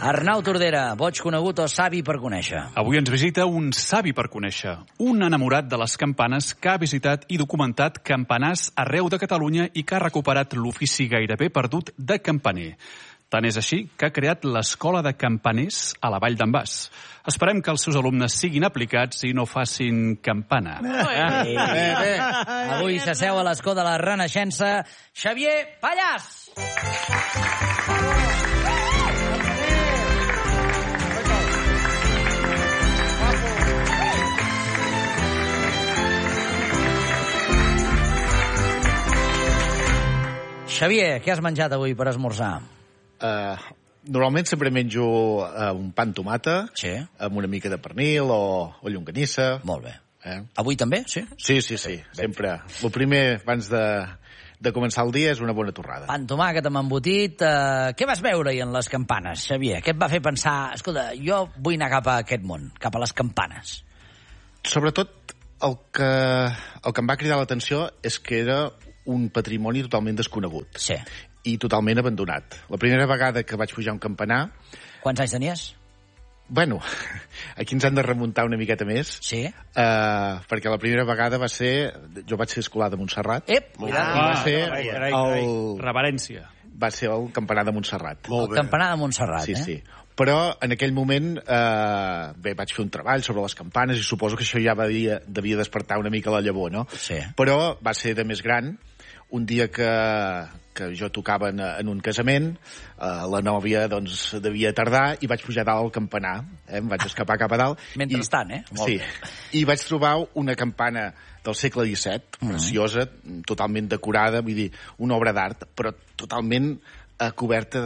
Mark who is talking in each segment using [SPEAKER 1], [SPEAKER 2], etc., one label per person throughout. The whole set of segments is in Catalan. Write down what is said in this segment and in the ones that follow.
[SPEAKER 1] Arnau Tordera, boig conegut o savi per conèixer?
[SPEAKER 2] Avui ens visita un savi per conèixer, un enamorat de les campanes que ha visitat i documentat campanars arreu de Catalunya i que ha recuperat l'ofici gairebé perdut de campaner. Tant és així que ha creat l'Escola de Campaners a la Vall d'en Bas. Esperem que els seus alumnes siguin aplicats i no facin campana.
[SPEAKER 1] Bé. Avui s'asseu a l'escó de la Renaixença Xavier Pallàs. Xavier, què has menjat avui per esmorzar?
[SPEAKER 3] Normalment sempre menjo un pa amb tomata,
[SPEAKER 1] Sí.
[SPEAKER 3] amb una mica de pernil o llonganissa.
[SPEAKER 1] Molt bé. Avui també, sí?
[SPEAKER 3] Sí. Sempre. El primer, abans de començar el dia, és una bona torrada.
[SPEAKER 1] Pa amb tomàquet amb embotit. Què vas veure-hi en les campanes, Xavier? Què et va fer pensar, escolta, jo vull anar cap a aquest món, cap a les campanes?
[SPEAKER 3] Sobretot, el que em va cridar l'atenció és que era un patrimoni totalment desconegut.
[SPEAKER 1] Sí.
[SPEAKER 3] I totalment abandonat. La primera vegada que vaig pujar a un campanar...
[SPEAKER 1] Quants anys tenies?
[SPEAKER 3] Bueno, aquí ens han de remuntar una miqueta més.
[SPEAKER 1] Sí.
[SPEAKER 3] Perquè la primera vegada va ser... Jo vaig ser escolar de Montserrat. Va ser
[SPEAKER 2] Reverència.
[SPEAKER 3] Va ser el campanar de Montserrat.
[SPEAKER 1] El campanar de Montserrat,
[SPEAKER 3] Sí. Però en aquell moment vaig fer un treball sobre les campanes i suposo que això ja devia despertar una mica la llavor, no?
[SPEAKER 1] Sí.
[SPEAKER 3] Però va ser de més gran, un dia que jo tocava en un casament, la nòvia doncs devia tardar i vaig pujar dalt al campanar, em vaig escapar cap a dalt.
[SPEAKER 1] Mentrestant,
[SPEAKER 3] Molt bé. I vaig trobar una campana del segle XVII, preciosa, totalment decorada, vull dir, una obra d'art, però totalment coberta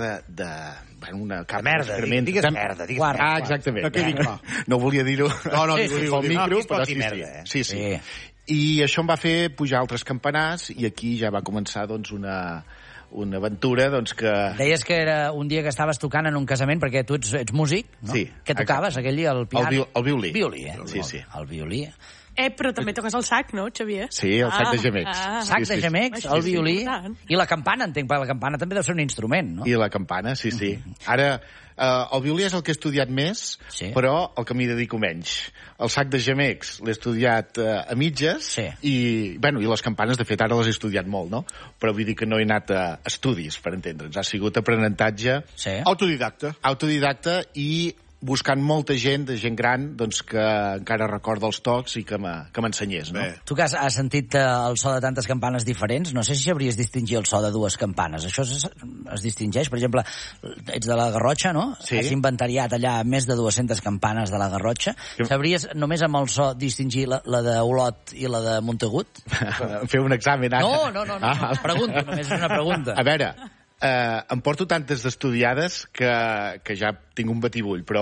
[SPEAKER 3] una capa
[SPEAKER 4] merda, digues merda.
[SPEAKER 3] Exactament.
[SPEAKER 4] No quedi clar.
[SPEAKER 3] No volia dir-ho.
[SPEAKER 4] No,
[SPEAKER 3] digue-ho al micro, però sí.
[SPEAKER 1] Sí.
[SPEAKER 3] I això em va fer pujar altres campanars i aquí ja va començar doncs una aventura doncs que...
[SPEAKER 1] Deies que era un dia que estaves tocant en un casament perquè tu ets músic, no?
[SPEAKER 3] Sí.
[SPEAKER 1] Què tocaves aquell dia? El piano?
[SPEAKER 3] El violí.
[SPEAKER 1] Violí,
[SPEAKER 3] Sí.
[SPEAKER 1] El violí.
[SPEAKER 5] Però també toques el sac, no, Xavier?
[SPEAKER 3] Sí, el sac de gemecs.
[SPEAKER 1] Sac de gemecs, el violí
[SPEAKER 5] important.
[SPEAKER 1] i la campana, entenc, perquè la campana també deu ser un instrument, no?
[SPEAKER 3] I la campana, sí. Ara, el violí és el que he estudiat més, però el que m'hi dedico menys. El sac de gemecs l'he estudiat a mitges i les campanes, de fet, ara les he estudiat molt, no? Però vull dir que no he anat a estudis, per entendre'ns. Ha sigut aprenentatge autodidacta i buscant molta gent, de gent gran, doncs que encara recorda els tocs i que m'ensenyés, no?
[SPEAKER 1] Tu que has sentit el so de tantes campanes diferents, no sé si sabries distingir el so de dues campanes. Això es distingeix? Per exemple, ets de la Garrotxa, no?
[SPEAKER 3] Sí.
[SPEAKER 1] Has inventariat allà més de 200 campanes de la Garrotxa. Sabries només amb el so distingir la d'Olot i la de Montagut?
[SPEAKER 3] Fer un examen, ara.
[SPEAKER 1] No. Pregunto, només és una pregunta.
[SPEAKER 3] A veure, em porto tantes d'estudiades que ja tinc un batibull, però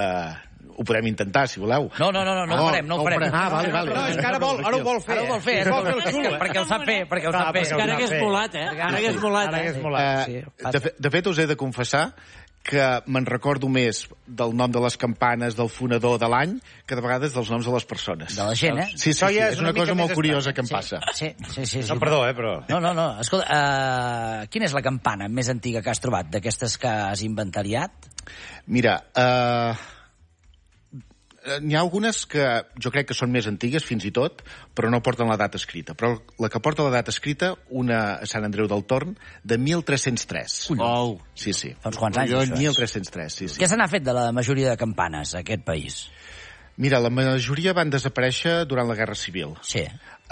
[SPEAKER 3] ho podem intentar, si voleu.
[SPEAKER 1] No ho farem.
[SPEAKER 3] Vale.
[SPEAKER 4] No, és que ara ho vol fer.
[SPEAKER 1] Ara ho vol fer, perquè ho sap fer.
[SPEAKER 5] Ara que és molat, Ara que és molat.
[SPEAKER 3] De fet, us he de confessar que me'n recordo més del nom de les campanes, del fonador de l'any, que de vegades dels noms de les persones.
[SPEAKER 1] De la gent,
[SPEAKER 3] Sí, és una cosa molt curiosa que em passa.
[SPEAKER 1] Sí.
[SPEAKER 4] No, perdó, però...
[SPEAKER 1] No. Escolta, quina és la campana més antiga que has trobat, d'aquestes que has inventariat?
[SPEAKER 3] Mira, n'hi ha algunes que jo crec que són més antigues, fins i tot, però no porten la data escrita. Però la que porta la data escrita, una a Sant Andreu del Torn, de 1303.
[SPEAKER 1] Collons.
[SPEAKER 3] Sí.
[SPEAKER 1] Fa uns quants anys, això
[SPEAKER 3] 1303, sí.
[SPEAKER 1] Què se n'ha fet de la majoria de campanes a aquest país?
[SPEAKER 3] Mira, la majoria van desaparèixer durant la Guerra Civil.
[SPEAKER 1] Sí.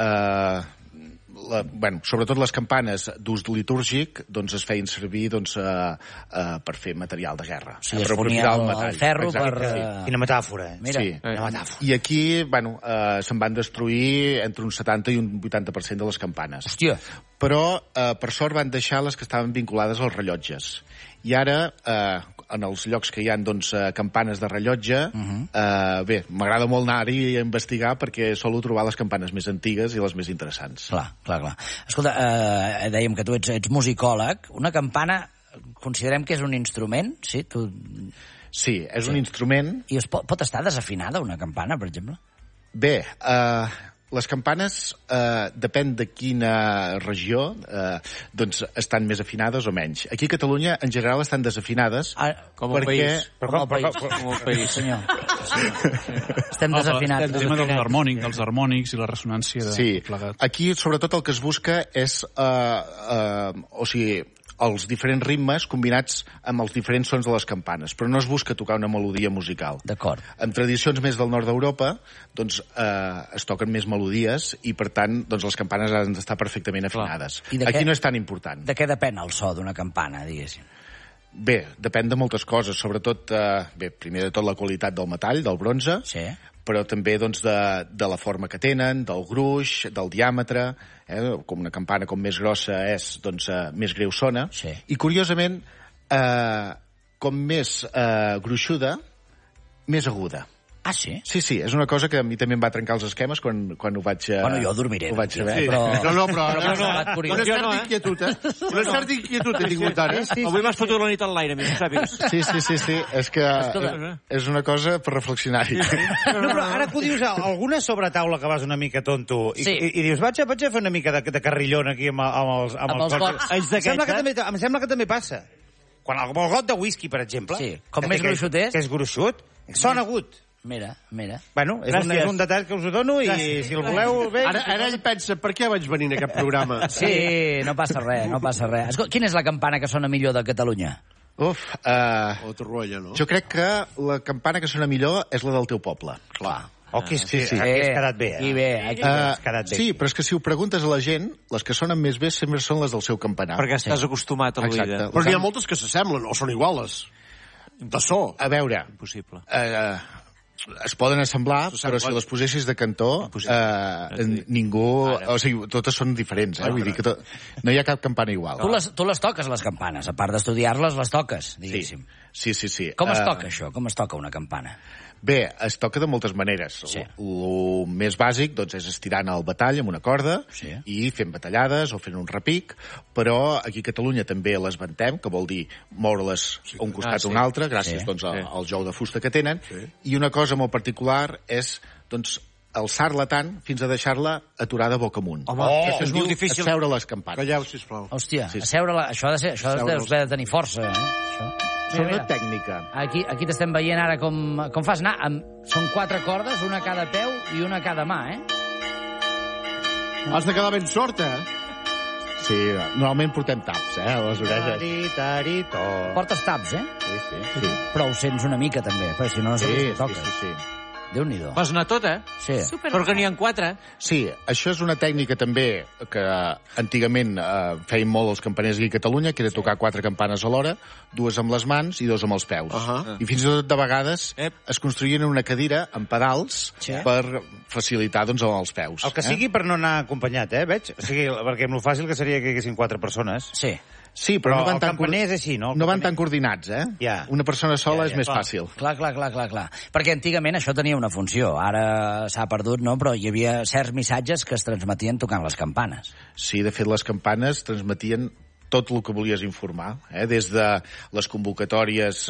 [SPEAKER 3] Sobretot les campanes d'ús litúrgic doncs es feien servir per fer material de guerra.
[SPEAKER 1] Sí, es fonia el ferro per...
[SPEAKER 4] Quina metàfora,
[SPEAKER 1] Mira,
[SPEAKER 3] I aquí, se'n van destruir entre un 70 i un 80% de les campanes.
[SPEAKER 1] Hòstia.
[SPEAKER 3] Però, per sort, van deixar les que estaven vinculades als rellotges. I ara, en els llocs que hi ha campanes de rellotge, m'agrada molt anar-hi a investigar perquè solo trobar les campanes més antigues i les més interessants.
[SPEAKER 1] Clar. Escolta, dèiem que tu ets musicòleg. Una campana, considerem que és un instrument, sí?
[SPEAKER 3] Sí, és un instrument.
[SPEAKER 1] I pot estar desafinada una campana, per exemple?
[SPEAKER 3] Bé, les campanes, depèn de quina regió, doncs estan més afinades o menys. Aquí a Catalunya, en general, estan desafinades.
[SPEAKER 5] Com el país.
[SPEAKER 1] Com el país, senyor. Estem desafinats.
[SPEAKER 2] El tema dels harmònics i la ressonància de plegat.
[SPEAKER 3] Aquí, sobretot, el que es busca és, o sigui, els diferents ritmes combinats amb els diferents sons de les campanes, però no es busca tocar una melodia musical.
[SPEAKER 1] D'acord.
[SPEAKER 3] En tradicions més del nord d'Europa, doncs, es toquen més melodies i, per tant, doncs, les campanes han d'estar perfectament afinades. Aquí no és tan important.
[SPEAKER 1] De què depèn el so d'una campana, diguéssim?
[SPEAKER 3] Bé, depèn de moltes coses, sobretot, primer de tot la qualitat del metall, del bronze, però també doncs, de la forma que tenen, del gruix, del diàmetre, com una campana com més grossa és, doncs més greu sona. I curiosament, com més gruixuda, més aguda.
[SPEAKER 1] Ah, sí?
[SPEAKER 3] Sí, és una cosa que a mi també em va trencar els esquemes quan ho vaig...
[SPEAKER 1] Bueno, jo dormiré.
[SPEAKER 3] Ho vaig saber.
[SPEAKER 6] No, però una certa inquietud, Una certa inquietud he tingut ara.
[SPEAKER 5] Avui m'has fotut la nit en l'aire, mi, sàpigues.
[SPEAKER 3] Sí, és que és una cosa per reflexionar-hi.
[SPEAKER 4] No, però ara que ho dius, alguna sobretaula que vas una mica tonto i dius, vaig a fer una mica de carrillon aquí amb els gots. Em sembla que també passa. Quan el got de whisky, per exemple,
[SPEAKER 1] com més gruixut és,
[SPEAKER 4] que és gruixut, sona agut.
[SPEAKER 1] Mira.
[SPEAKER 4] Bueno, és un detall que us ho dono i si el voleu...
[SPEAKER 6] Ara ell pensa, per què vaig venir a aquest programa?
[SPEAKER 1] Sí, no passa res. Escolta, quina és la campana que sona millor de Catalunya?
[SPEAKER 6] O Torroella, no?
[SPEAKER 3] Jo crec que la campana que sona millor és la del teu poble.
[SPEAKER 6] Clar.
[SPEAKER 4] Aquí has quedat bé.
[SPEAKER 3] Sí, però és que si ho preguntes a la gent, les que sonen més bé sempre són les del seu campanar.
[SPEAKER 5] Perquè estàs acostumat a l'oïda.
[SPEAKER 6] Però n'hi ha moltes que s'assemblen, o són iguales. De so.
[SPEAKER 3] A veure...
[SPEAKER 5] Impossible.
[SPEAKER 3] Es poden assemblar, però si les posessis de cantó, ningú... O sigui, totes són diferents, Vull dir que no hi ha cap campana igual.
[SPEAKER 1] Tu les toques, les campanes. A part d'estudiar-les, les toques, diguéssim.
[SPEAKER 3] Sí.
[SPEAKER 1] Com es toca això? Com es toca una campana?
[SPEAKER 3] Bé, es toca de moltes maneres. El més bàsic doncs, és estirant el batall amb una corda i fent batallades o fent un repic, però aquí a Catalunya també les ventem, que vol dir moure-les a un costat o un altre, gràcies doncs, al jou de fusta que tenen, i una cosa molt particular és doncs, alçar-la tant fins a deixar-la aturada boca amunt.
[SPEAKER 5] Home,
[SPEAKER 3] és molt difícil. Asseure les campanes.
[SPEAKER 6] Calleu, sisplau.
[SPEAKER 1] Hòstia, asseure-la, això deus haver de tenir força,
[SPEAKER 3] Sobretot tècnica.
[SPEAKER 1] Aquí t'estem veient ara com fas anar. Són 4 cordes, una a cada peu i una a cada mà,
[SPEAKER 6] Has de quedar ben sort,
[SPEAKER 3] Sí, normalment portem taps, a les orelles.
[SPEAKER 1] Portes taps,
[SPEAKER 3] Sí.
[SPEAKER 1] Però ho sents una mica, també, perquè si no saps què toques.
[SPEAKER 3] Sí.
[SPEAKER 1] Déu-n'hi-do.
[SPEAKER 5] Vas anar tot,
[SPEAKER 1] Sí.
[SPEAKER 5] Però que n'hi ha 4.
[SPEAKER 3] Sí, això és una tècnica també que antigament feien molt els campaners aquí a Catalunya, que era tocar 4 campanes alhora, 2 amb les mans i 2 amb els peus. I fins i tot de vegades es construïen una cadira amb pedals per facilitar doncs, els peus.
[SPEAKER 4] El que sigui per no anar acompanyat, veig? O sigui, perquè amb lo fàcil que seria que hi haguessin 4 persones.
[SPEAKER 3] Sí, però no van
[SPEAKER 4] el campaner és així, no?
[SPEAKER 3] No van tan coordinats, Una persona sola és més fàcil.
[SPEAKER 1] Clar. Perquè antigament això tenia una funció. Ara s'ha perdut, no? Però hi havia certs missatges que es transmetien tocant les campanes.
[SPEAKER 3] Sí, de fet, les campanes transmetien tot el que volies informar, des de les convocatòries,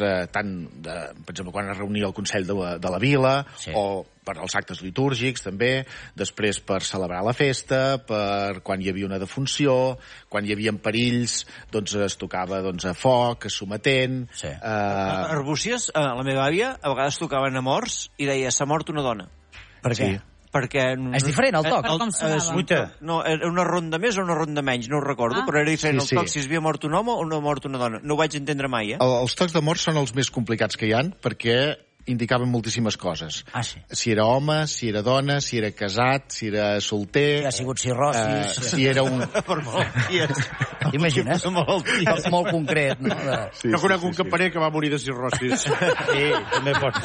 [SPEAKER 3] per exemple, quan es reunia el Consell de la Vila, o per als actes litúrgics, també, després per celebrar la festa, per quan hi havia una defunció, quan hi havia perills, doncs es tocava a foc, sometent...
[SPEAKER 5] A Arbúcies, la meva àvia, a vegades tocaven a morts i deia, s'ha mort una dona.
[SPEAKER 1] Per què?
[SPEAKER 5] Perquè...
[SPEAKER 1] És diferent, el toc?
[SPEAKER 7] Per com sonava.
[SPEAKER 5] No, era una ronda més o una ronda menys, no ho recordo, però era diferent el toc si es havia mort un home o no ha mort una dona. No ho vaig entendre mai,
[SPEAKER 3] Els tocs de mort són els més complicats que hi han, perquè indicaven moltíssimes coses. Si era home, si era dona, si era casat, si era solter...
[SPEAKER 1] Si ha sigut cirrosis...
[SPEAKER 3] Si era un...
[SPEAKER 5] Per malalties.
[SPEAKER 1] T'imagines? Molt concret, no?
[SPEAKER 6] Jo conec un campaner que va morir de cirrosis.
[SPEAKER 4] Sí, també pot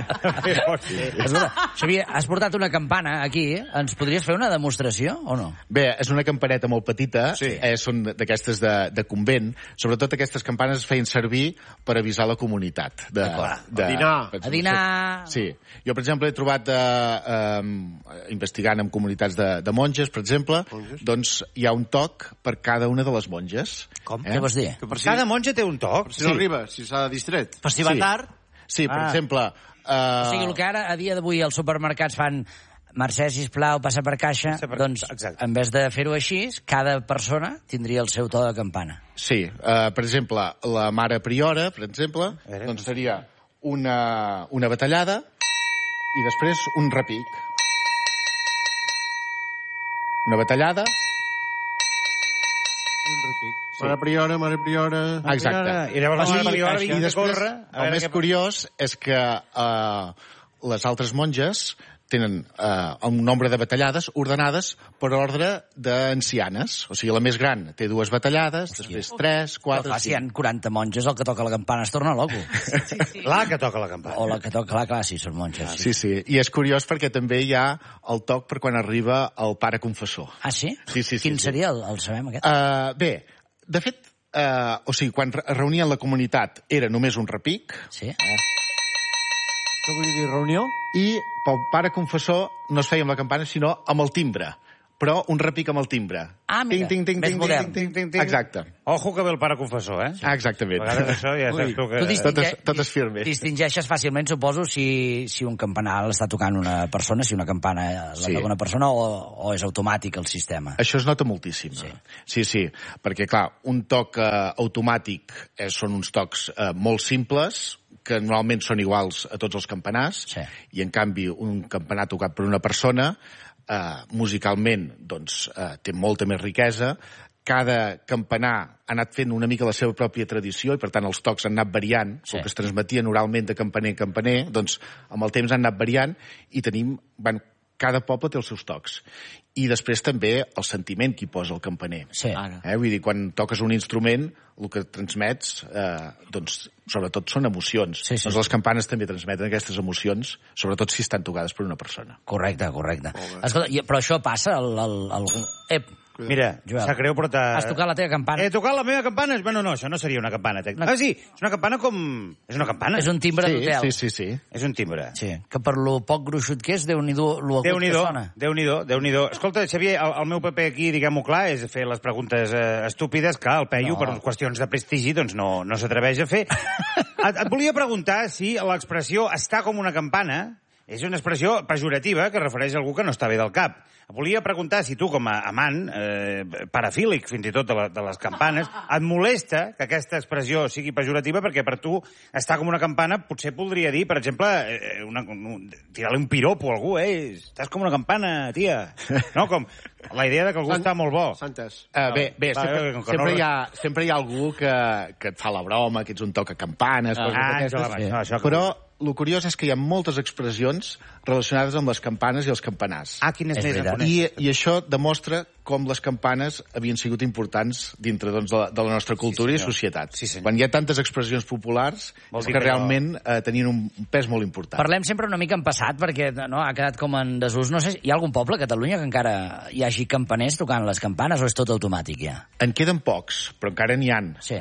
[SPEAKER 4] ser.
[SPEAKER 1] Xavier, has portat una campana aquí, Ens podries fer una demostració, o no?
[SPEAKER 3] Bé, és una campaneta molt petita, són d'aquestes de convent. Sobretot aquestes campanes es feien servir per avisar la comunitat.
[SPEAKER 6] A dinar.
[SPEAKER 3] Sí. Jo, per exemple, he trobat, investigant en comunitats de monges, per exemple, doncs hi ha un toc per cada una de les monges.
[SPEAKER 1] Com? Què vols dir?
[SPEAKER 4] Cada monja té un toc?
[SPEAKER 6] Si no arriba, si s'ha distret.
[SPEAKER 5] Per si va tard?
[SPEAKER 3] Sí, per exemple...
[SPEAKER 1] O sigui, el que ara, a dia d'avui, els supermercats fan Mercè, sisplau, passa per caixa. Doncs, en vez de fer-ho així, cada persona tindria el seu to de campana.
[SPEAKER 3] Sí, per exemple, la mare priora, per exemple, doncs seria una batallada i després un repic. Una batallada...
[SPEAKER 6] Un repic. Sí. Mare priora...
[SPEAKER 3] Exacte.
[SPEAKER 4] I llavors la mare priora
[SPEAKER 3] i després, el més curiós és que les altres monges tenen un nombre de batallades ordenades per ordre d'ancianes. O sigui, la més gran té 2 batallades, després 3, 4...
[SPEAKER 1] Clar, si hi ha 40 monges, el que toca la campana es torna loco.
[SPEAKER 4] La que toca la campana.
[SPEAKER 1] O la que toca, clar, sí, són monges.
[SPEAKER 3] Sí. I és curiós perquè també hi ha el toc per quan arriba el pare confessor.
[SPEAKER 1] Ah, sí?
[SPEAKER 3] Sí.
[SPEAKER 1] Quin seria? El sabem, aquest?
[SPEAKER 3] Bé, de fet, o sigui, quan es reunien la comunitat era només un repic.
[SPEAKER 1] Sí.
[SPEAKER 5] Què vull dir, reunió?
[SPEAKER 3] I pel pare confessor no es feia amb la campana, sinó amb el timbre. Però un repic amb el timbre.
[SPEAKER 1] Ah, mira, més modern.
[SPEAKER 3] Exacte.
[SPEAKER 4] Ojo que ve el pare confessor, eh?
[SPEAKER 3] Exactament.
[SPEAKER 4] A vegades això ja saps tu que...
[SPEAKER 3] Tot es firme.
[SPEAKER 1] Distingeixes fàcilment, suposo, si un campanar l'està tocant una persona, si una campana la toca una persona, o és automàtic el sistema.
[SPEAKER 3] Això es nota moltíssim. Sí. Perquè, clar, un toc automàtic són uns tocs molt simples, que normalment són iguals a tots els campanars, i en canvi un campanar tocat per una persona musicalment doncs, té molta més riquesa. Cada campanar ha anat fent una mica la seva pròpia tradició i, per tant, els tocs han anat variant, el que es transmetien oralment de campaner en campaner, doncs amb el temps han anat variant i tenim... Cada poble té els seus tocs. I després també el sentiment que hi posa el campaner.
[SPEAKER 1] Sí.
[SPEAKER 3] Vull dir, quan toques un instrument, el que transmets, doncs, sobretot són emocions.
[SPEAKER 1] Sí.
[SPEAKER 3] Doncs les campanes també transmeten aquestes emocions, sobretot si estan tocades per una persona.
[SPEAKER 1] Correcte. Escolta, però això passa
[SPEAKER 4] Mira, sap greu, però
[SPEAKER 1] has tocat la teva campana.
[SPEAKER 4] He tocat la meva campana? Bueno, no, això no seria una campana. Sí, és una campana com... És una campana.
[SPEAKER 1] És un timbre d'hotel.
[SPEAKER 3] Sí.
[SPEAKER 4] És un timbre.
[SPEAKER 1] Sí, que per lo poc gruixut que és, Déu-n'hi-do, lo agut que sona.
[SPEAKER 4] Déu-n'hi-do. Escolta, Xavier, el meu paper aquí, diguem-ho clar, és fer les preguntes estúpides que el Peyu, per qüestions de prestigi, doncs no s'atreveix a fer. Et volia preguntar si l'expressió «està com una campana» és una expressió pejorativa que refereix a algú que no està bé del cap. Volia preguntar si tu, com a amant, parafílic fins i tot de les campanes, et molesta que aquesta expressió sigui pejorativa perquè per tu estar com una campana potser voldria dir, per exemple, tirar-li un piropo a algú, estàs com una campana, tia. No, com la idea de que algú està molt bo.
[SPEAKER 6] Santes.
[SPEAKER 3] Bé, sempre hi ha algú que et fa la broma, que ets un toc a campanes, coses d'aquestes. Però el curiós és que hi ha moltes expressions relacionades amb les campanes i els campanars.
[SPEAKER 4] Quin és més?
[SPEAKER 3] I això demostra com les campanes havien sigut importants dintre de la nostra cultura i societat. Quan hi ha tantes expressions populars és que realment tenien un pes molt important.
[SPEAKER 1] Parlem sempre una mica en passat perquè ha quedat com en desús. No sé, hi ha algun poble a Catalunya que encara hi hagi campaners tocant les campanes o és tot automàtic ja?
[SPEAKER 3] En queden pocs, però encara n'hi ha.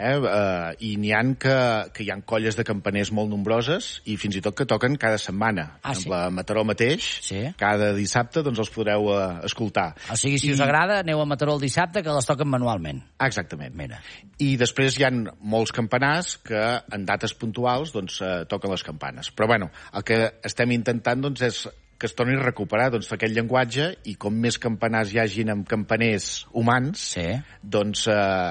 [SPEAKER 3] I n'hi ha que hi ha colles de campaners molt nombroses i fins i tot que toquen cada setmana. Per exemple, a Mataró mateix, cada dissabte doncs els podreu escoltar.
[SPEAKER 1] O sigui, si us agrada, aneu a Mataró el dissabte, que les toquen manualment.
[SPEAKER 3] Exactament. Mira. I després hi ha molts campanars que en dates puntuals doncs, toquen les campanes. Però bueno, el que estem intentant doncs, és que es torni a recuperar aquest llenguatge i com més campanars hi hagin amb campaners humans, doncs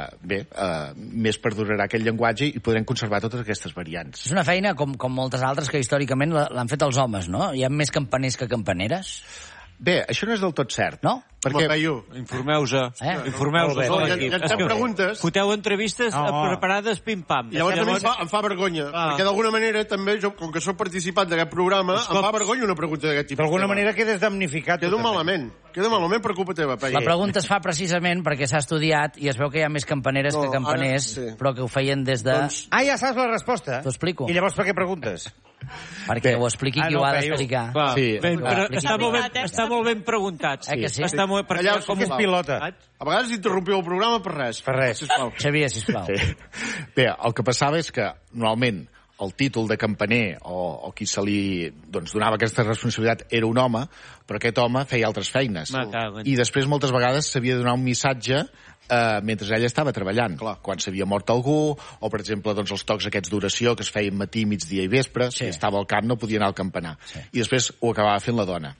[SPEAKER 3] més perdurarà aquest llenguatge i podrem conservar totes aquestes variants.
[SPEAKER 1] És una feina, com moltes altres, que històricament l'han fet els homes, no? Hi ha més campaners que campaneres?
[SPEAKER 3] Bé, això no és del tot cert.
[SPEAKER 1] No?
[SPEAKER 3] Perquè...
[SPEAKER 5] Informeu-vos. Informeu-vos.
[SPEAKER 6] Ja ens fem preguntes.
[SPEAKER 5] Foteu entrevistes preparades pim-pam.
[SPEAKER 6] I llavors em fa vergonya, perquè d'alguna manera també, jo, com que soc participant d'aquest programa, em fa vergonya una pregunta d'aquest tipus.
[SPEAKER 4] D'alguna manera quedes damnificat.
[SPEAKER 6] Quedo malament, per culpa teva, Peyu.
[SPEAKER 1] La pregunta es fa precisament perquè s'ha estudiat i es veu que hi ha més campaneres que campaners, però que ho feien des de...
[SPEAKER 4] Ja saps la resposta.
[SPEAKER 1] T'ho explico.
[SPEAKER 4] I llavors per què preguntes?
[SPEAKER 1] Perquè ho expliqui qui ho ha d'explicar.
[SPEAKER 5] Però està molt ben preguntat.
[SPEAKER 1] Que sí?
[SPEAKER 6] Allà com és pilota. A vegades interrompiu el programa per res.
[SPEAKER 1] Xavier, sisplau.
[SPEAKER 3] Bé, el que passava és que normalment el títol de campaner o qui se li donava aquesta responsabilitat era un home, però aquest home feia altres feines. I després moltes vegades s'havia de donar un missatge mentre ella estava treballant. Quan s'havia mort algú, o per exemple els tocs aquests d'oració que es feien matí, migdia i vespre, si estava al camp no podia anar al campanar. I després ho acabava fent la dona.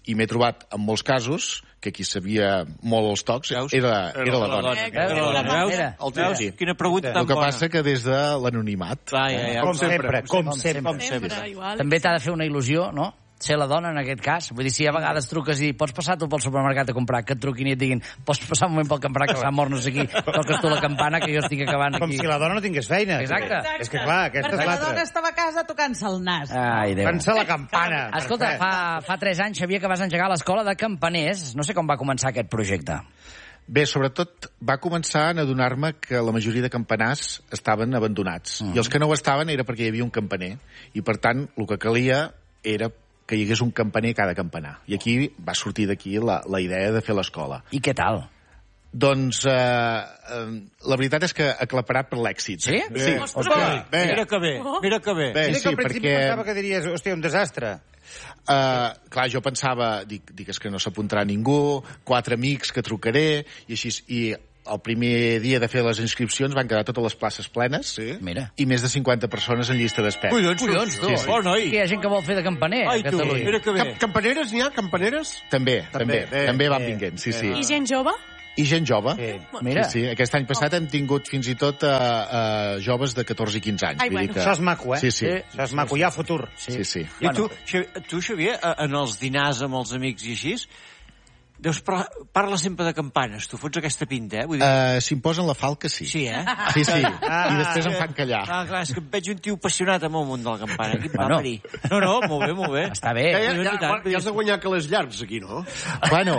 [SPEAKER 3] i m'he trobat en molts casos que qui sabia molt els tocs era la dona.
[SPEAKER 5] Veus? Quina pregunta tan bona.
[SPEAKER 3] El que passa que des de l'anonimat.
[SPEAKER 4] Com sempre.
[SPEAKER 1] També t'ha de fer una il·lusió, no? Ser la dona, en aquest cas. Vull dir, si a vegades truques i pots passar tu pel supermercat a comprar, que et truquin i et diguin pots passar un moment pel comprar, que s'ha mort no sé qui, toques tu la campana, que jo estic acabant aquí.
[SPEAKER 4] Com si la dona no tingués feina.
[SPEAKER 1] Exacte.
[SPEAKER 4] És que clar, aquesta és l'altra.
[SPEAKER 7] Perquè la dona estava a casa tocant-se el nas.
[SPEAKER 1] Ai, Déu.
[SPEAKER 4] Tocant-se la campana.
[SPEAKER 1] Escolta, fa 3 anys, Xavier, que vas engegar l'escola de campaners. No sé com va començar aquest projecte.
[SPEAKER 3] Bé, sobretot va començar a adonar-me que la majoria de campanars estaven abandonats. I els que no ho estaven era perquè hi havia un campaner. I, per tant, el que calia era que hi hagués un campaner a cada campanar. I aquí va sortir d'aquí la idea de fer l'escola.
[SPEAKER 1] I què tal?
[SPEAKER 3] Doncs la veritat és que aclaparat per l'èxit.
[SPEAKER 1] Sí?
[SPEAKER 3] Sí.
[SPEAKER 5] Mira que bé.
[SPEAKER 4] Mira que al principi pensava que diries, hòstia, un desastre.
[SPEAKER 3] Clar, jo pensava, dic, és que no s'apuntarà ningú, 4 amics que trucaré, i així... I el primer dia de fer les inscripcions van quedar totes les places plenes i més de 50 persones en llista d'espera.
[SPEAKER 5] Collons, tu.
[SPEAKER 3] Sí.
[SPEAKER 5] Oh, noi.
[SPEAKER 1] Que hi ha gent que vol fer de campaner a Catalunya.
[SPEAKER 5] Mira que bé.
[SPEAKER 6] Campaneres n'hi ha? Campaneres?
[SPEAKER 3] També van vinguent, sí.
[SPEAKER 7] I gent jove?
[SPEAKER 3] I gent jove.
[SPEAKER 1] Mira.
[SPEAKER 3] Sí. Aquest any passat hem tingut fins i tot joves de 14 i 15 anys.
[SPEAKER 7] Ai, bueno.
[SPEAKER 4] Això és maco,
[SPEAKER 3] Sí.
[SPEAKER 4] Això és maco, hi ha futur.
[SPEAKER 3] Sí.
[SPEAKER 5] I tu, Xavier, en els dinars amb els amics i així, parla sempre de campanes. Tu fots aquesta pinta, Vull dir...
[SPEAKER 3] Si em posen la falca, sí.
[SPEAKER 5] Sí,
[SPEAKER 3] Sí. I després em fan callar.
[SPEAKER 5] Clar, és que em veig un tio apassionat amb el món de la campana. Aquí va parir. No, molt bé.
[SPEAKER 1] Està bé.
[SPEAKER 6] Ja has de guanyar calés llargs, aquí, no?
[SPEAKER 3] Bueno,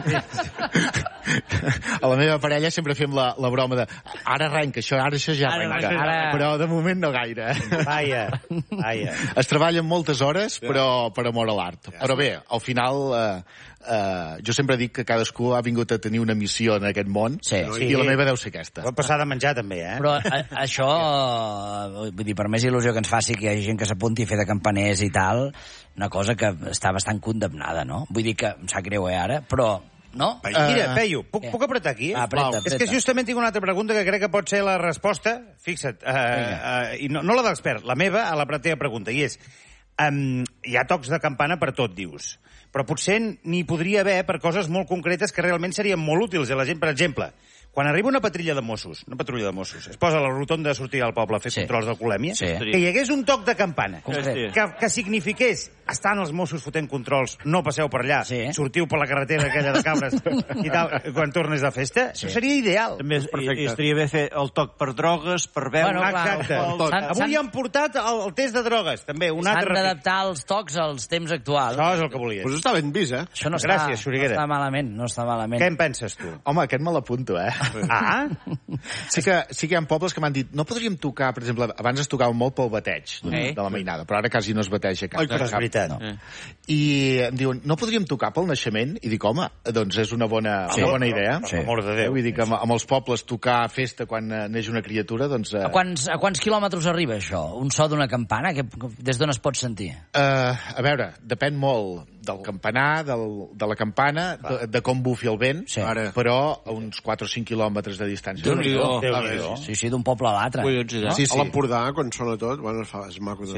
[SPEAKER 3] a la meva parella sempre fem la broma de ara arrenca, això ja arrenca. Però de moment no gaire.
[SPEAKER 4] Vaja.
[SPEAKER 3] Es treballen moltes hores, però per amor a l'art. Però bé, al final... jo sempre dic que cadascú ha vingut a tenir una missió en aquest món i la meva deu ser aquesta.
[SPEAKER 4] Pot passar de menjar també,
[SPEAKER 1] Però això, vull dir, per més il·lusió que ens faci que hi hagi gent que s'apunti a fer de campaners i tal, una cosa que està bastant condemnada, no? Vull dir que em sap greu, ara, però... No?
[SPEAKER 4] Mira, Peyu, puc apretar aquí?
[SPEAKER 1] Apreta.
[SPEAKER 4] És que justament tinc una altra pregunta que crec que pot ser la resposta, fixa't, i no la de l'expert, la meva a la teva pregunta, i és, hi ha tocs de campana per tot, dius, però potser n'hi podria haver per coses molt concretes que realment serien molt útils a la gent. Per exemple, quan arriba una patrulla de Mossos, es posa a la rotonda de sortida al poble a fer controls d'alcoholèmia, que hi hagués un toc de campana que signifiqués estan els Mossos fotent controls, no passeu per allà, sortiu per la carretera aquella de Cabres i tal, quan tornes de festa, això seria ideal.
[SPEAKER 5] També estaria bé fer el toc per drogues, per veure...
[SPEAKER 4] Exacte. Avui han portat el test de drogues, també.
[SPEAKER 1] S'han d'adaptar els tocs als temps actuals.
[SPEAKER 4] Això és el que volia.
[SPEAKER 6] Doncs està ben vist,
[SPEAKER 1] Això no
[SPEAKER 4] Gràcies, Xuriguera.
[SPEAKER 1] No està malament.
[SPEAKER 4] Què en penses, tu?
[SPEAKER 3] Home, aquest me l'apunto, Sí que hi ha pobles que m'han dit no podríem tocar, per exemple, abans es tocava molt pel bateig de la mainada, però ara quasi no es bateja cap.
[SPEAKER 4] Però és veritat.
[SPEAKER 3] I em diuen, no podríem tocar pel naixement? I dic, home, doncs és una bona idea.
[SPEAKER 4] Per l'amor de Déu.
[SPEAKER 3] Vull dir que amb els pobles tocar festa quan neix una criatura, doncs...
[SPEAKER 1] A quants quilòmetres arriba això? Un so d'una campana? Des d'on es pot sentir?
[SPEAKER 3] A veure, depèn molt del campanar, de la campana, de com bufi el vent, però a uns 4 o 5 quilòmetres de distància.
[SPEAKER 1] Déu-n'hi-do. Sí, d'un poble a l'altre.
[SPEAKER 6] A l'Empordà, quan sona tot, és maco.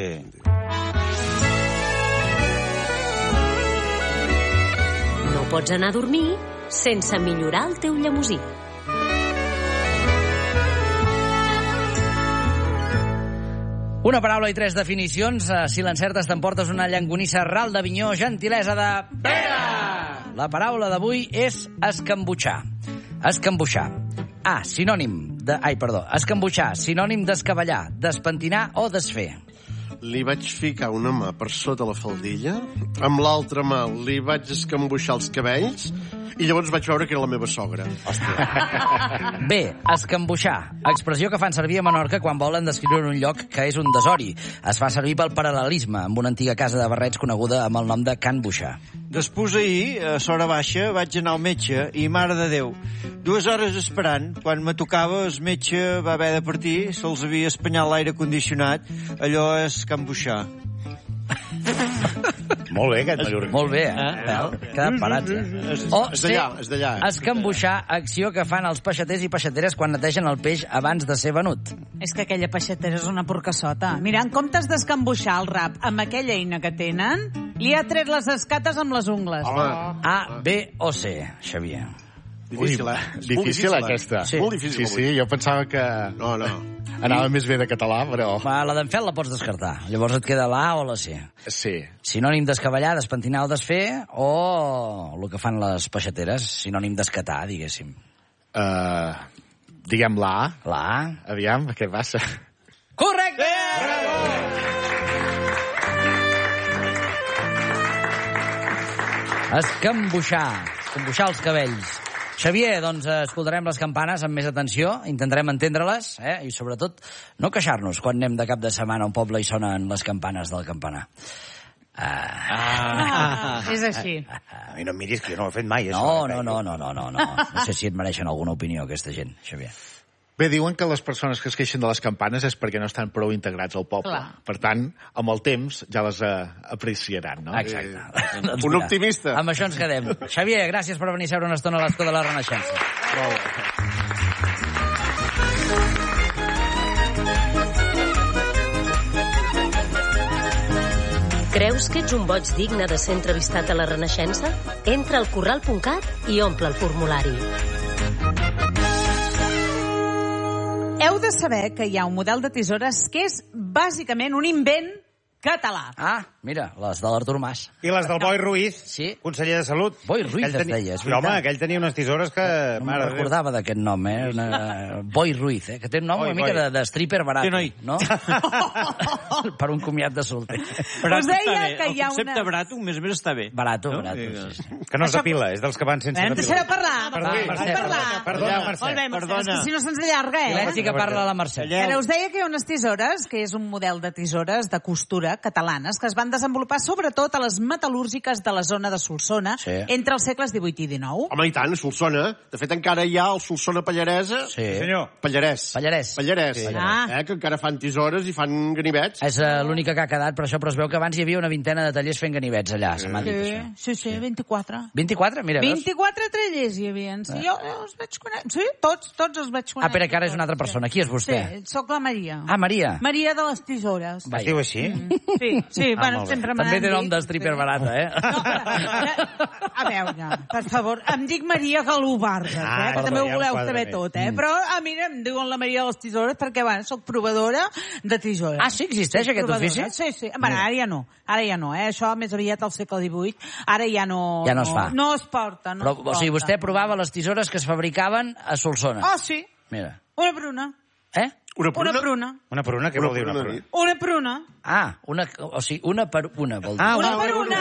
[SPEAKER 8] No pots anar a dormir sense millorar el teu llemosí.
[SPEAKER 1] Una paraula i 3 definicions. Si l'encertes t'emportes una llangonissa ral d'Avinyó, gentilesa de Pere! La paraula d'avui és escambutxar. Escambutxar. Escambutxar, sinònim d'escavallar, despentinar o desfer.
[SPEAKER 6] Li vaig ficar una mà per sota la faldilla, amb l'altra mà li vaig escambuixar els cabells i llavors vaig veure que era la meva sogra.
[SPEAKER 1] Bé, escambuixar, expressió que fan servir a Menorca quan volen descriure un lloc que és un desori. Es fa servir pel paral·lelisme amb una antiga casa de barrets coneguda amb el nom de Can Buixar.
[SPEAKER 5] Després ahir, a Sora Baixa, vaig anar al metge i, mare de Déu, 2 hores esperant, quan me tocava, el metge va haver de partir, se'ls havia espanyat l'aire condicionat, allò és Can Buixar.
[SPEAKER 4] Molt bé, aquest mallorquí.
[SPEAKER 1] Molt bé, quedat parats, O
[SPEAKER 6] És d'allà.
[SPEAKER 1] escambuixar, acció que fan els peixaters i peixateres quan netegen el peix abans de ser venut.
[SPEAKER 7] És que aquella peixatera és una porcassota. Mira, en comptes d'escambuixar el rap amb aquella eina que tenen, li ha tret les escates amb les ungles.
[SPEAKER 1] A, B o C, Xavier?
[SPEAKER 3] Difícil, aquesta.
[SPEAKER 1] Sí.
[SPEAKER 6] Molt difícil.
[SPEAKER 3] Sí, jo pensava que anava més bé de català, però...
[SPEAKER 1] La d'en Fel la pots descartar. Llavors et queda la A o la C.
[SPEAKER 3] Sí.
[SPEAKER 1] Sinònim d'escavallar, despentinar o desfer, o el que fan les peixateres, sinònim d'escatar, diguéssim.
[SPEAKER 3] Diguem la A.
[SPEAKER 1] La A.
[SPEAKER 3] Aviam, què passa?
[SPEAKER 1] Correcte! Escambuixar els cabells. Xavier, doncs escoltarem les campanes amb més atenció, intentarem entendre-les, i sobretot no queixar-nos quan anem de cap de setmana a un poble i sonen les campanes del campanar.
[SPEAKER 7] És així.
[SPEAKER 4] A mi no em miris, que jo no ho he fet mai, això.
[SPEAKER 1] No. No sé si et mereixen alguna opinió, aquesta gent, Xavier.
[SPEAKER 3] Bé, diuen que les persones que es queixen de les campanes és perquè no estan prou integrats al poble.
[SPEAKER 7] Clar.
[SPEAKER 3] Per tant, amb el temps ja les apreciaran, no?
[SPEAKER 1] Exacte. Doncs
[SPEAKER 6] Un
[SPEAKER 1] mira,
[SPEAKER 6] optimista.
[SPEAKER 1] Amb això ens quedem. Xavier, gràcies per venir a seure una estona a l'escó de la Renaixença.
[SPEAKER 8] Creus que ets un boig digne de ser entrevistat a la Renaixença? Entra al corral.cat i omple el formulari.
[SPEAKER 7] Heu de saber que hi ha un model de tisores que és bàsicament un invent català.
[SPEAKER 1] Mira, les de l'Artur Mas.
[SPEAKER 4] I les del Boi Ruiz, conseller de Salut.
[SPEAKER 1] Boi Ruiz es deia, és veritat.
[SPEAKER 4] Home, aquell tenia unes tisores que...
[SPEAKER 1] No me'n recordava d'aquest nom, Boi Ruiz, que té un nom una mica de stripper barat, no? Per un comiat de solter.
[SPEAKER 7] Us deia que hi ha una...
[SPEAKER 5] El concepte barato, més o menys està bé.
[SPEAKER 1] Barato.
[SPEAKER 4] Que no és de pila, és dels que van sense de pila.
[SPEAKER 7] Deixaré parlar.
[SPEAKER 4] Perdona, Mercè.
[SPEAKER 7] Molt bé, Mercè, és que si no se'ns allarga,
[SPEAKER 1] Silenci que parla la Mercè.
[SPEAKER 7] Us deia que hi ha unes tisores, que és un model de tisores de costura catalanes, que es van desenvolupar sobretot a les metal·lúrgiques de la zona de Solsona entre els segles XVIII i XIX.
[SPEAKER 6] Home, i tant, a Solsona. De fet, encara hi ha el Solsona Pallaresa.
[SPEAKER 1] Sí,
[SPEAKER 4] senyor.
[SPEAKER 6] Pallarès.
[SPEAKER 1] Sí.
[SPEAKER 6] Que encara fan tisores i fan ganivets.
[SPEAKER 1] És l'única que ha quedat, però es veu que abans hi havia una vintena de tallers fent ganivets allà.
[SPEAKER 7] Sí, 24.
[SPEAKER 1] 24? Mira, veus?
[SPEAKER 7] 24 tallers hi havia. Sí, jo els vaig conèixer. Sí, tots els vaig conèixer.
[SPEAKER 1] Però que ara és una altra persona. Qui és vostè?
[SPEAKER 7] Sí, soc la Maria.
[SPEAKER 1] Maria.
[SPEAKER 7] Maria de les tisores.
[SPEAKER 4] Es diu així?
[SPEAKER 7] Sí, bueno, sempre m'han dit.
[SPEAKER 1] També té nom de stripper barata,
[SPEAKER 7] A veure, per favor, em dic Maria Galobarda, que també ho voleu saber tot, Però, mira, em diuen la Maria de les tisores perquè, bueno, soc provadora de tisores.
[SPEAKER 1] Sí, existeix aquest ofici?
[SPEAKER 7] Sí. Bueno, ara ja no, Això més aviat al segle XVIII, ara ja no...
[SPEAKER 1] Ja no es fa.
[SPEAKER 7] No es porta,
[SPEAKER 1] Però, o sigui, vostè provava les tisores que es fabricaven a Solsona?
[SPEAKER 7] Sí.
[SPEAKER 1] Mira.
[SPEAKER 7] Una pruna.
[SPEAKER 6] Una pruna?
[SPEAKER 4] Una pruna? Què vol dir una pruna?
[SPEAKER 7] Una pruna.
[SPEAKER 1] O sigui, una per una, vol dir.
[SPEAKER 7] Una per una.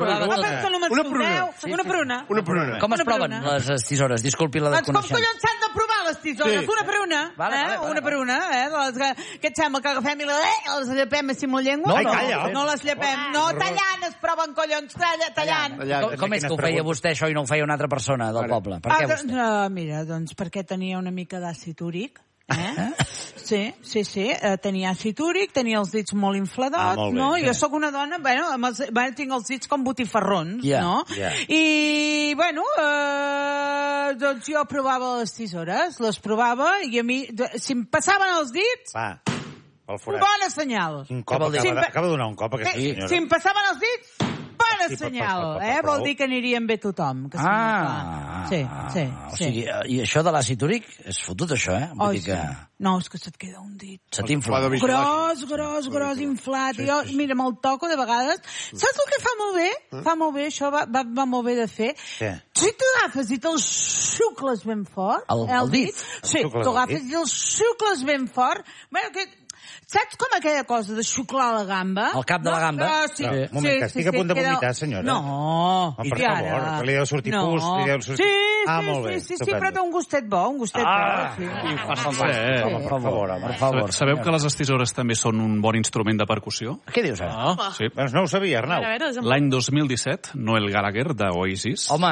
[SPEAKER 7] Una pruna.
[SPEAKER 1] Com es proven les tisores? Disculpi la desconeixença.
[SPEAKER 7] Com collons s'han de provar les tisores? Una per una. Una per una. Què et sembla, que agafem i les llepem així amb la llengua? No les llepem. No, tallant es proven, collons, tallant.
[SPEAKER 1] Com és que ho feia vostè, això, i no ho feia una altra persona del poble? Per què vostè?
[SPEAKER 7] Mira, doncs perquè tenia una mica d'àcid úric. Sí, tenia àcid úric, tenia els dits molt infladats, no? Jo sóc una dona, tinc els dits com botifarrons, no? I, doncs jo provava les tisores, les provava, i a mi, si em passaven els dits, bona senyal.
[SPEAKER 4] Acaba de donar un cop, aquesta senyora.
[SPEAKER 7] Si em passaven els dits, bona senyal, vol dir que anirien bé tothom. Sí.
[SPEAKER 1] O sigui, i això de l'àcid úric és fotut, això, Vull dir que...
[SPEAKER 7] No, és que se't queda un dit.
[SPEAKER 1] Se t'infla.
[SPEAKER 7] Gros, inflat. Jo, mira, me'l toco de vegades. Saps el que fa molt bé? Fa molt bé, això va molt bé de fer. Si tu agafes i te'l xucles ben fort...
[SPEAKER 1] El dit?
[SPEAKER 7] Sí, tu agafes i el xucles ben fort... Saps com aquella cosa de xuclar la gamba?
[SPEAKER 1] El cap de la gamba?
[SPEAKER 4] Un moment, que estic a punt de vomitar, senyora.
[SPEAKER 7] No.
[SPEAKER 4] Per favor, que li deu sortir pus, li deu sortir...
[SPEAKER 7] Sí, però té un gustet bo, un gustet bo.
[SPEAKER 4] Per favor.
[SPEAKER 2] Sabeu que les tisores també són un bon instrument de percussió?
[SPEAKER 1] Què dius, ara?
[SPEAKER 2] Sí.
[SPEAKER 4] Doncs no ho sabia, Arnau.
[SPEAKER 2] L'any 2017, Noel Gallagher, d'Oasis...
[SPEAKER 1] Home,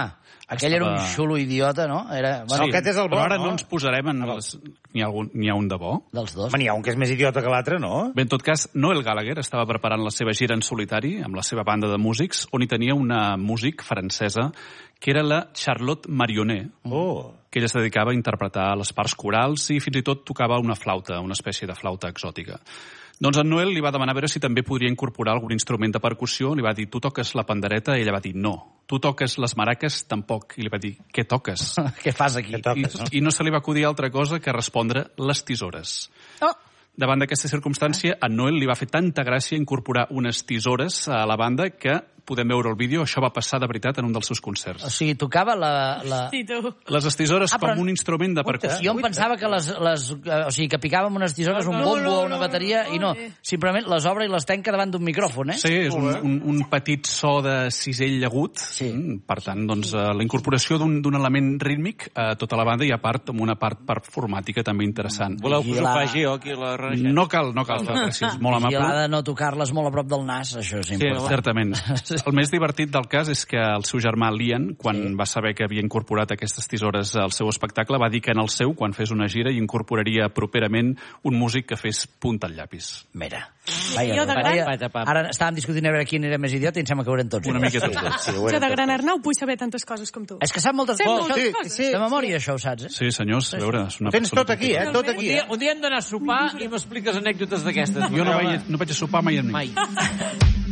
[SPEAKER 1] Aquell era un xulo idiota, no?
[SPEAKER 4] Sí, aquest és el bo,
[SPEAKER 2] però ara no ens posarem en n'hi ha un de bo.
[SPEAKER 1] Dels dos.
[SPEAKER 4] N'hi ha un que és més idiota que l'altre, no?
[SPEAKER 2] Bé, en tot cas, Noel Gallagher estava preparant la seva gira en solitari amb la seva banda de músics, on hi tenia una músic francesa que era la Charlotte Marionnet, que ella es dedicava a interpretar les parts corals i fins i tot tocava una flauta, una espècie de flauta exòtica. Doncs en Noel li va demanar a veure si també podria incorporar algun instrument de percussió. Li va dir, tu toques la pandereta? I ella va dir, no. Tu toques les maraques? Tampoc. I li va dir, què toques?
[SPEAKER 1] Què fas aquí?
[SPEAKER 2] I no se li va acudir altra cosa que respondre les tisores. Davant d'aquesta circumstància, a Noel li va fer tanta gràcia incorporar unes tisores a la banda que podem veure el vídeo, això va passar de veritat en un dels seus concerts.
[SPEAKER 1] O sigui, tocava
[SPEAKER 8] Sí, tu.
[SPEAKER 2] Les tisores com un instrument de percussió.
[SPEAKER 1] Jo em pensava que o sigui, que picàvem unes tisores, un bombo o una bateria, i no, simplement les obre i les tanca davant d'un micròfon, eh?
[SPEAKER 2] Sí, és un petit so de cisell agut. Per tant, doncs, la incorporació d'un element rítmic a tota la banda i a part amb una part performàtica també interessant.
[SPEAKER 5] Voleu que us ho faci jo aquí a la Renaixença?
[SPEAKER 2] No cal, gràcies, molt amable.
[SPEAKER 1] Vigilada de no tocar-les molt a prop del nas, això és important.
[SPEAKER 2] Certament. El més divertit del cas és que el seu germà Liam, quan va saber que havia incorporat aquestes tisores al seu espectacle, va dir que en el seu, quan fes una gira, hi incorporaria properament un músic que fes punta al llapis.
[SPEAKER 1] Mira.
[SPEAKER 8] Ara
[SPEAKER 1] estàvem discutint a veure quin era més idiota i em sembla que ho eren tots.
[SPEAKER 2] Una mica tots dos.
[SPEAKER 8] Jo de gran Arnau vull saber tantes coses com tu.
[SPEAKER 1] És que sap moltes coses. De memòria, això ho saps, eh?
[SPEAKER 2] Sí, senyors, a veure...
[SPEAKER 4] Tens tot aquí, eh? Tot aquí.
[SPEAKER 5] Un dia hem d'anar a sopar i m'expliques anècdotes d'aquestes.
[SPEAKER 2] Jo no vaig a sopar mai amb mi.